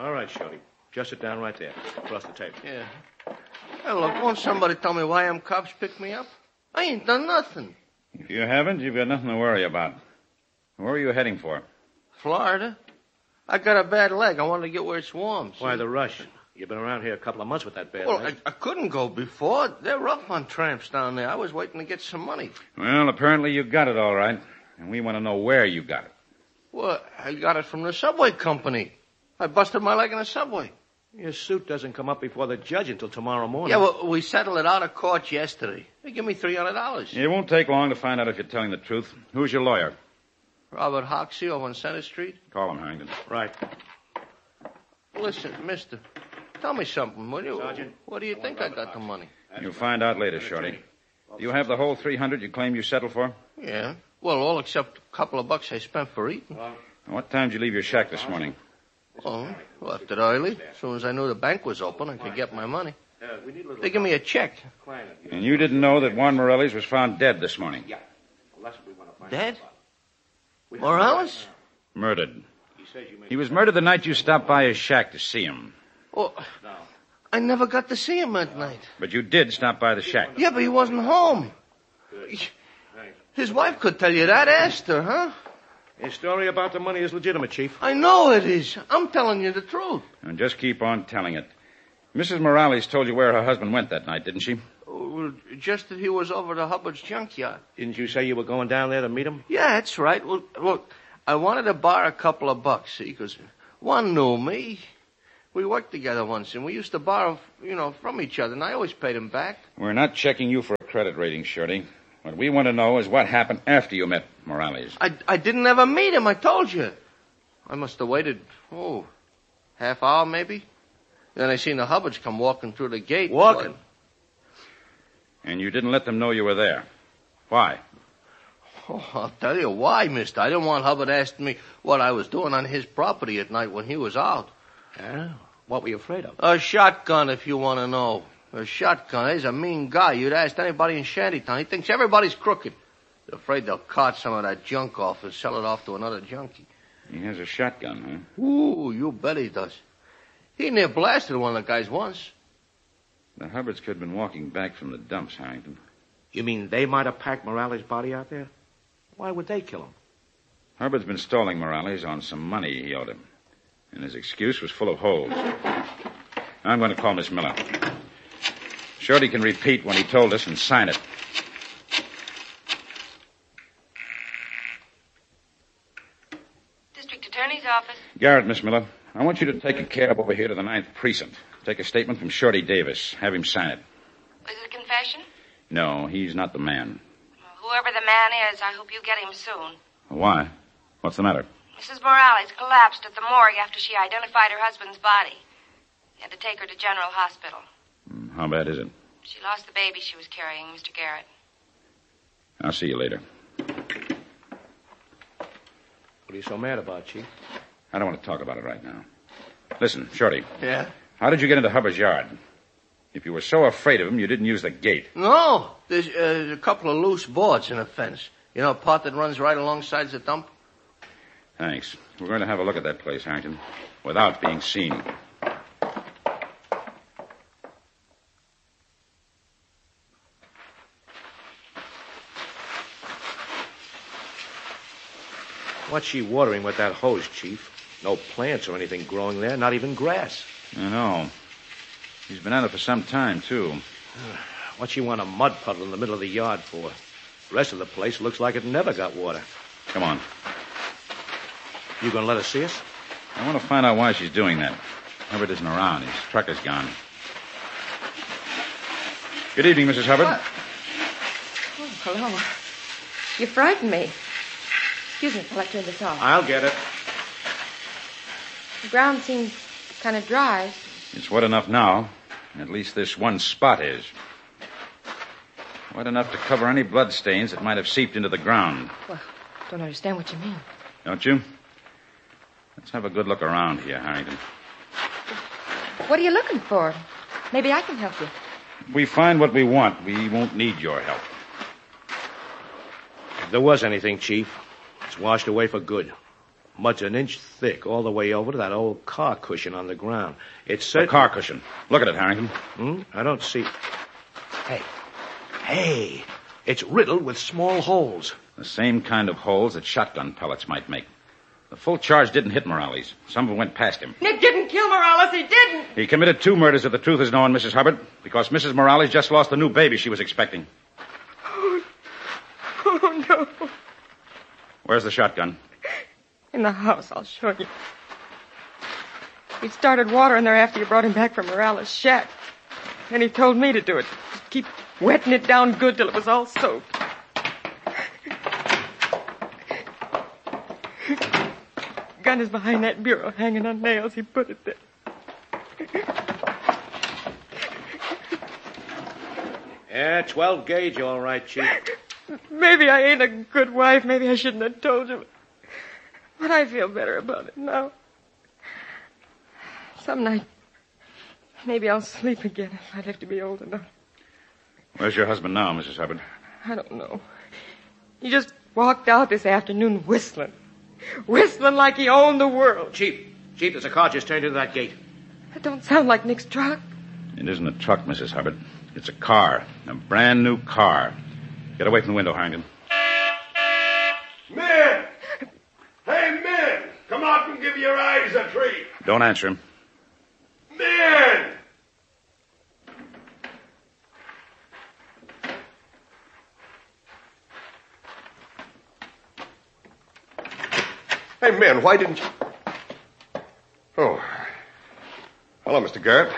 All right, Shorty. Just sit down right there, across the table. Yeah. Hey, look, won't somebody tell me why them cops picked me up? I ain't done nothing. If you haven't, you've got nothing to worry about. Where are you heading for? Florida. I got a bad leg. I wanted to get where it's warm. Why the rush? You've been around here a couple of months with that bad Well, leg. I couldn't go before. They're rough on tramps down there. I was waiting to get some money. Well, apparently you got it all right. And we want to know where you got it. Well, I got it from the subway company. I busted my leg in a subway. Your suit doesn't come up before the judge until tomorrow morning. Yeah, well, we settled it out of court yesterday. They give me $300. It won't take long to find out if you're telling the truth. Who's your lawyer? Robert Hoxie over on Center Street. Call him, Harrington. Right. Listen, mister, tell me something, will you? Sergeant, what do you think I got the money? You'll find out later, Shorty. Do you have the whole $300 you claim you settled for? Yeah. Well, all except a couple of bucks I spent for eating. What time did you leave your shack this morning? Oh, left it early. As soon as I knew the bank was open, I could get my money. They give me a check. And you didn't know that Juan Morales was found dead this morning? Dead? Morales? Murdered. He was murdered the night you stopped by his shack to see him. Oh, I never got to see him that night. But you did stop by the shack. Yeah, but he wasn't home. His wife could tell you that. Asked her, huh? His story about the money is legitimate, Chief. I know it is. I'm telling you the truth. And just keep on telling it. Mrs. Morales told you where her husband went that night, didn't she? Well, just that he was over to Hubbard's junkyard. Didn't you say you were going down there to meet him? Yeah, that's right. Well, look, I wanted to borrow a couple of bucks, see, because one knew me. We worked together once, and we used to borrow, from each other, and I always paid him back. We're not checking you for a credit rating, Shorty. What we want to know is what happened after you met Morales. I didn't ever meet him, I told you. I must have waited, half hour maybe. Then I seen the Hubbards come walking through the gate. Walking? And you didn't let them know you were there. Why? Oh, I'll tell you why, mister. I didn't want Hubbard asking me what I was doing on his property at night when he was out. Yeah? What were you afraid of? A shotgun, if you want to know. A shotgun. He's a mean guy. You'd ask anybody in Shantytown. He thinks everybody's crooked. They're afraid they'll cart some of that junk off and sell it off to another junkie. He has a shotgun, huh? Ooh, you bet he does. He near blasted one of the guys once. The Hubbards could have been walking back from the dumps, Harrington. You mean they might have packed Morales' body out there? Why would they kill him? Hubbard's been stalling Morales on some money he owed him. And his excuse was full of holes. I'm going to call Miss Miller. Shorty can repeat what he told us and sign it. District Attorney's Office. Garrett, Miss Miller, I want you to take a cab over here to the 9th Precinct. Take a statement from Shorty Davis. Have him sign it. Is it a confession? No, he's not the man. Well, whoever the man is, I hope you get him soon. Why? What's the matter? Mrs. Morales collapsed at the morgue after she identified her husband's body. They had to take her to General Hospital. How bad is it? She lost the baby she was carrying, Mr. Garrett. I'll see you later. What are you so mad about, Chief? I don't want to talk about it right now. Listen, Shorty. Yeah? How did you get into Hubbard's yard? If you were so afraid of him, you didn't use the gate. No. There's a couple of loose boards in the fence. You know, a part that runs right alongside the dump? Thanks. We're going to have a look at that place, Harrington, without being seen. What's she watering with that hose, Chief? No plants or anything growing there, not even grass. I know. He's been at it for some time, too. What's she want a mud puddle in the middle of the yard for? The rest of the place looks like it never got water. Come on. You gonna let her see us? I want to find out why she's doing that. Hubbard isn't around. His truck is gone. Good evening, Mrs. Hubbard. What? Oh, hello. You frightened me. Excuse me while I turn this off. I'll get it. The ground seems kind of dry. It's wet enough now. At least this one spot is. Wet enough to cover any blood stains that might have seeped into the ground. Well, don't understand what you mean. Don't you? Let's have a good look around here, Harrington. What are you looking for? Maybe I can help you. If we find what we want, we won't need your help. If there was anything, Chief, it's washed away for good. Mud's an inch thick all the way over to that old car cushion on the ground. It's A car cushion. Look at it, Harrington. I don't see... Hey, it's riddled with small holes. The same kind of holes that shotgun pellets might make. The full charge didn't hit Morales. Some of it went past him. Nick didn't kill Morales. He didn't. He committed 2 murders if the truth is known, Mrs. Hubbard, because Mrs. Morales just lost the new baby she was expecting. Oh, no. Where's the shotgun? In the house, I'll show you. He started water in there after you brought him back from Morales' shack. And he told me to do it. Just keep wetting it down good till it was all soaked. Gun is behind that bureau, hanging on nails. He put it there. Yeah, 12 gauge, all right, Chief. Maybe I ain't a good wife. Maybe I shouldn't have told you. But I feel better about it now. Some night, maybe I'll sleep again if I live to be old enough. Where's your husband now, Mrs. Hubbard? I don't know. He just walked out this afternoon whistling. Whistling like he owned the world. Chief, there's a car just turned into that gate. That don't sound like Nick's truck. It isn't a truck, Mrs. Hubbard. It's a car. A brand new car. Get away from the window, Harrington. Men! Hey, men! Come out and give your eyes a treat. Don't answer him. Men! Hey, men, why didn't you... Oh. Hello, Mr. Garrett.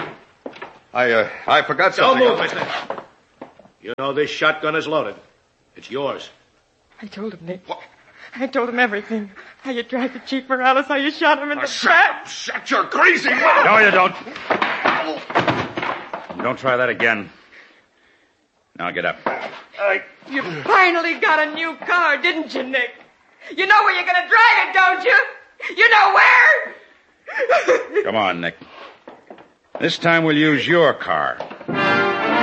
I forgot Don't something. move, mister. You know this shotgun is loaded. It's yours. I told him, Nick. What? I told him everything. How you tried to cheat Morales, how you shot him in the back. Shut your crazy mouth! No, you don't. Don't try that again. Now get up. You finally got a new car, didn't you, Nick? You know where you're going to drive it, don't you? You know where? Come on, Nick. This time we'll use your car.